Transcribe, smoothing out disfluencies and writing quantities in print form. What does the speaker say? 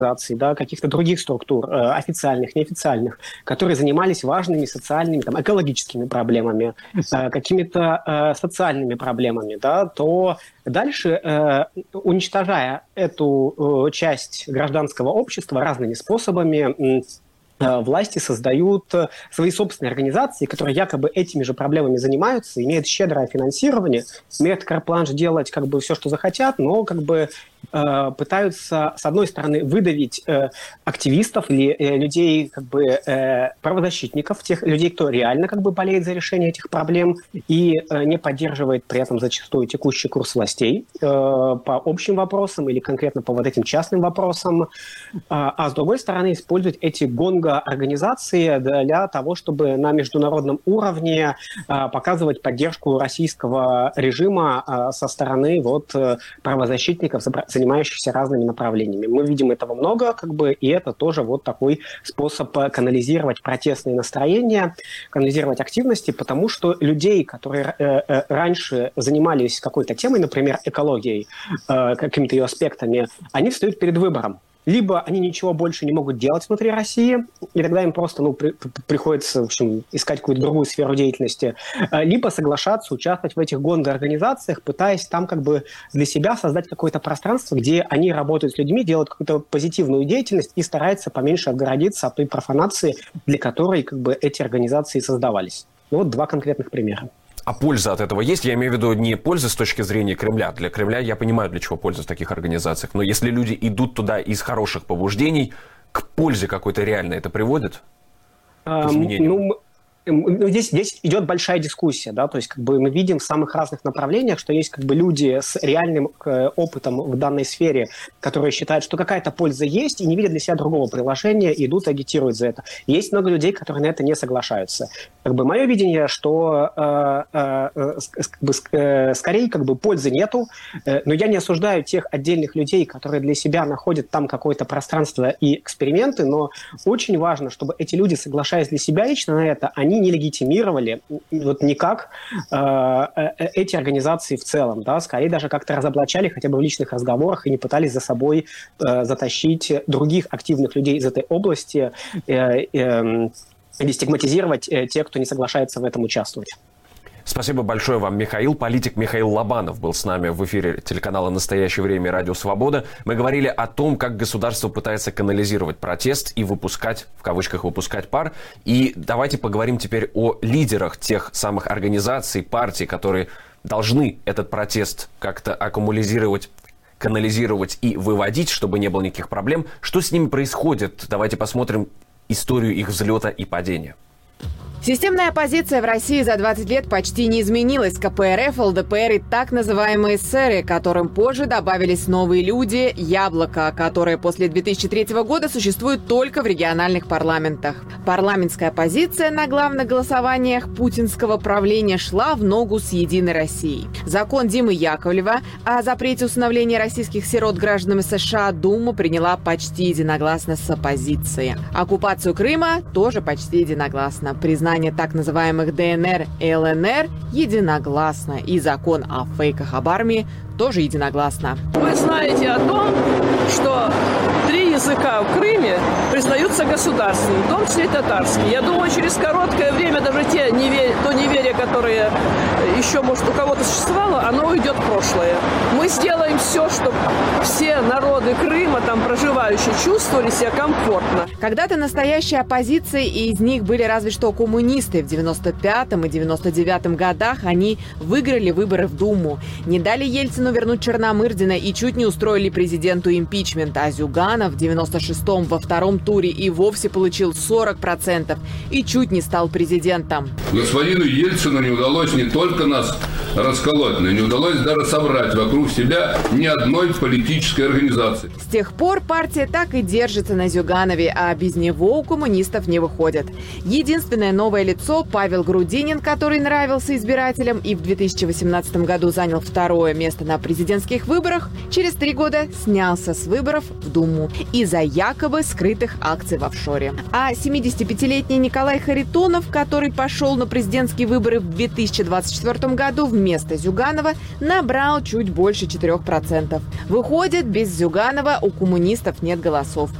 организаций, да, каких-то других структур, официальных, неофициальных, которые занимались важными социальными, там, экологическими проблемами, какими-то социальными проблемами, да, то дальше, уничтожая эту часть гражданского общества разными способами, власти создают свои собственные организации, которые якобы этими же проблемами занимаются, имеют щедрое финансирование, имеют карт-бланш делать как бы все, что захотят, но как бы пытаются, с одной стороны, выдавить активистов или людей, как бы правозащитников, тех людей, кто реально как бы болеет за решение этих проблем и не поддерживает при этом зачастую текущий курс властей по общим вопросам или конкретно по вот этим частным вопросам, а с другой стороны, использовать эти организации для того, чтобы на международном уровне показывать поддержку российского режима со стороны вот правозащитников, занимающихся разными направлениями. Мы видим этого много, как бы, и это тоже вот такой способ канализировать протестные настроения, канализировать активности, потому что людей, которые раньше занимались какой-то темой, например, экологией, какими-то ее аспектами, они встают перед выбором. Либо они ничего больше не могут делать внутри России, и тогда им просто приходится, в общем, искать какую-то другую сферу деятельности, либо соглашаться участвовать в этих организациях, пытаясь там как бы для себя создать какое-то пространство, где они работают с людьми, делают какую-то позитивную деятельность и стараются поменьше отгородиться от той профанации, для которой как бы эти организации создавались. Ну, вот два конкретных примера. А польза от этого есть? Я имею в виду не польза с точки зрения Кремля. Для Кремля я понимаю, для чего польза в таких организациях. Но если люди идут туда из хороших побуждений, к пользе какой-то реальной это приводит? К изменению? Здесь идет большая дискуссия, да, то есть как бы мы видим в самых разных направлениях, что есть как бы люди с реальным опытом в данной сфере, которые считают, что какая-то польза есть и не видят для себя другого приложения, идут и агитируют за это. Есть много людей, которые на это не соглашаются. Как бы мое видение, что скорее как бы пользы нету, но я не осуждаю тех отдельных людей, которые для себя находят там какое-то пространство и эксперименты, но очень важно, чтобы эти люди, соглашаясь для себя лично на это, они не легитимировали вот никак эти организации в целом, да, скорее даже как-то разоблачали хотя бы в личных разговорах и не пытались за собой затащить других активных людей из этой области или стигматизировать тех, кто не соглашается в этом участвовать. Спасибо большое вам, Михаил. Политик Михаил Лобанов был с нами в эфире телеканала «Настоящее время» и «Радио Свобода». Мы говорили о том, как государство пытается канализировать протест и выпускать, в кавычках, выпускать пар. И давайте поговорим теперь о лидерах тех самых организаций, партий, которые должны этот протест как-то аккумулизировать, канализировать и выводить, чтобы не было никаких проблем. Что с ними происходит? Давайте посмотрим историю их взлета и падения. Системная оппозиция в России за 20 лет почти не изменилась. КПРФ, ЛДПР и так называемые эсеры, которым позже добавились новые люди, Яблоко, которое после 2003 года существует только в региональных парламентах. Парламентская оппозиция на главных голосованиях путинского правления шла в ногу с «Единой Россией». Закон Димы Яковлева о запрете усыновления российских сирот гражданами США Дума приняла почти единогласно с оппозицией. Оккупацию Крыма тоже почти единогласно. Признание так называемых ДНР и ЛНР единогласно. И закон о фейках об армии тоже единогласно. Вы знаете о том, что 3 языка в Крыме признаются государственными, в том числе и татарский. Я думаю, через короткое время даже то неверие, которое еще, может, у кого-то существовало, оно уйдет в прошлое. Мы сделаем все, чтобы все народы Крыма, там проживающие, чувствовали себя комфортно. Когда-то настоящая оппозиция, и из них были разве что коммунисты. В 95-м и 99-м годах они выиграли выборы в Думу. Не дали Ельцину вернуть Черномырдина и чуть не устроили президенту импичмент. А Зюганов в 96-м во втором туре и вовсе получил 40% и чуть не стал президентом. Господину Ельцину не удалось не только нас расколоть, но не удалось даже собрать вокруг себя ни одной политической организации. С тех пор партия так и держится на Зюганове, а без него у коммунистов не выходит. Единственное новое лицо – Павел Грудинин, который нравился избирателям и в 2018 году занял 2-е место на президентских выборах, через 3 года снялся с выборов в Думу из-за якобы скрытых акций в офшоре. А 75-летний Николай Харитонов, который пошел на президентские выборы в 2024 году вместо Зюганова набрал чуть больше 4%. Выходит, без Зюганова у коммунистов нет голосов.